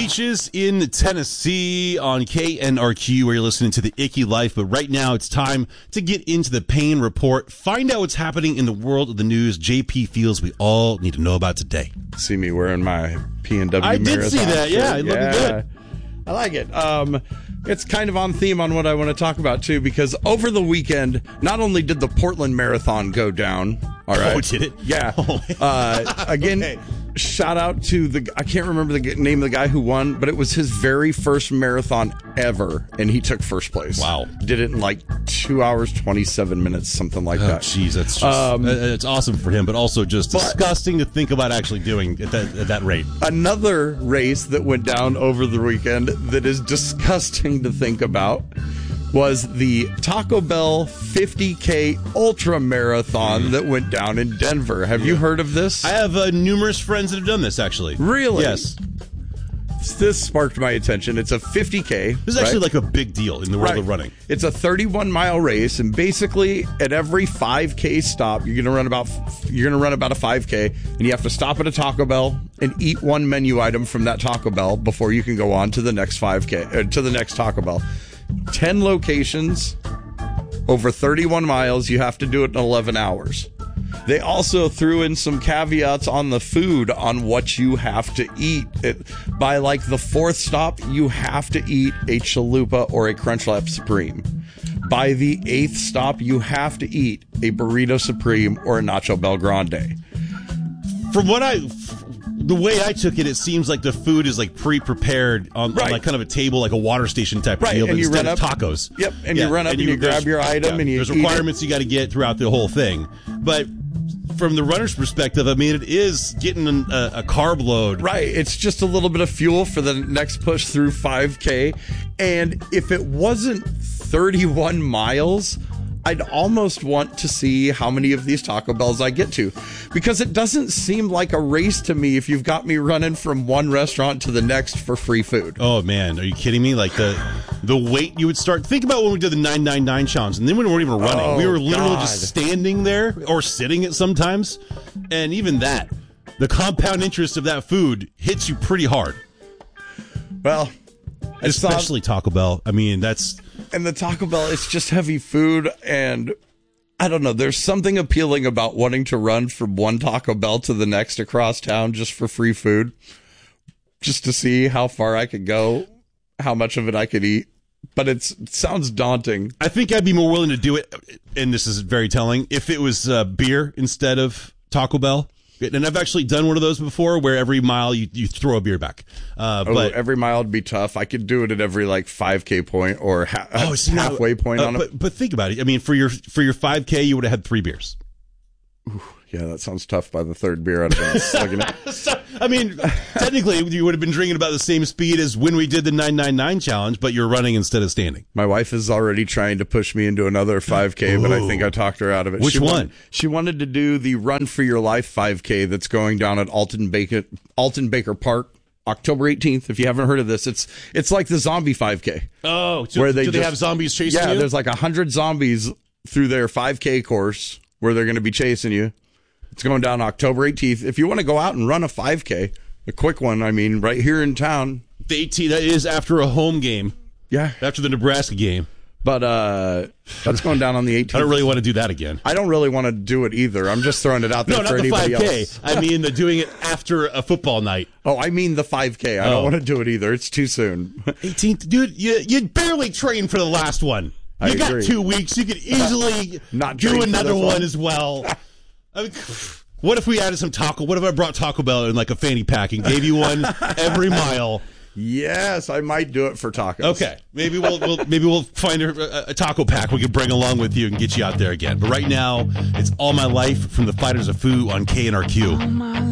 beaches in Tennessee on KNRQ, where you're listening to The Icky Life. But right now, it's time to get into the Pain Report. Find out what's happening in the world of the news JP feels we all need to know about today. See me wearing my PNW I marathon did see that, yeah. It looked good. I like it. It's kind of on theme on what I want to talk about, too, because over the weekend, not only did the Portland Marathon go down, all right. Oh, did it? Yeah. Oh. Again, Okay. Shout out to I can't remember the name of the guy who won, but it was his very first marathon ever, and he took first place. Wow. Did it in like 2 hours, 27 minutes, something like that. Jeez, that's just, it's awesome for him, but also just disgusting to think about actually doing at that rate. Another race that went down over the weekend that is disgusting to think about was the Taco Bell 50K Ultra Marathon that went down in Denver. Have you heard of this? I have numerous friends that have done this, actually. Really? Yes. This sparked my attention. It's a 50K. This is actually like a big deal in the world of running. It's a 31-mile race, and basically at every 5K stop, you're going to run about a 5K, and you have to stop at a Taco Bell and eat one menu item from that Taco Bell before you can go on to the next 5K to the next Taco Bell. 10 locations, over 31 miles. You have to do it in 11 hours. They also threw in some caveats on the food on what you have to eat. By like the fourth stop, you have to eat a chalupa or a Crunchwrap Supreme. By the eighth stop, you have to eat a Burrito Supreme or a Nacho Bel Grande. From the way I took it, it seems like the food is like pre-prepared on like kind of a table, like a water station type of deal, and you instead run of up, tacos. Yep, and you run up and you grab your item and you there's eat requirements you got to get throughout the whole thing. But from the runner's perspective, I mean, it is getting a carb load. Right, it's just a little bit of fuel for the next push through 5K. And if it wasn't 31 miles, I'd almost want to see how many of these Taco Bells I get to, because it doesn't seem like a race to me if you've got me running from one restaurant to the next for free food. Oh man, are you kidding me? Like the weight you would start. Think about when we did the 999 challenge, and then we weren't even running. We were literally just standing there or sitting at sometimes, and even that, the compound interest of that food hits you pretty hard. Well, especially Taco Bell. I mean, that's. And the Taco Bell, it's just heavy food, and I don't know, there's something appealing about wanting to run from one Taco Bell to the next across town just for free food, just to see how far I could go, how much of it I could eat. But it sounds daunting. I think I'd be more willing to do it, and this is very telling, if it was beer instead of Taco Bell. And I've actually done one of those before, where every mile you throw a beer back. But every mile would be tough. I could do it at every like 5K point or halfway point on it. But think about it. I mean, for your 5K, you would have had 3 beers. Ooh, yeah, that sounds tough. By the third beer, I'd have been slugging it. So, I mean, technically, you would have been drinking about the same speed as when we did the 999 challenge, but you're running instead of standing. My wife is already trying to push me into another 5K, but I think I talked her out of it. Which one? She wanted to do the Run for Your Life 5K that's going down at Alton Baker Park, October 18th. If you haven't heard of this, it's like the zombie 5K. Oh, so do they have zombies chasing you? Yeah, there's like 100 zombies through their 5K course where they're going to be chasing you. It's going down October 18th. If you want to go out and run a 5K, a quick one, I mean, right here in town. The 18th, that is after a home game. Yeah. After the Nebraska game. But that's going down on the 18th. I don't really want to do that again. I don't really want to do it either. I'm just throwing it out there for anybody else. No, not the 5K. I mean, doing it after a football night. Oh, I mean the 5K. I don't want to do it either. It's too soon. 18th, dude, you barely trained for the last one. You got 2 weeks. You could easily do another one as well. I mean, what if we added some taco? What if I brought Taco Bell in like a fanny pack and gave you one every mile? Yes, I might do it for tacos. Okay, maybe we'll find a taco pack we can bring along with you and get you out there again. But right now, it's All My Life from the Fighters of Foo on KNRQ.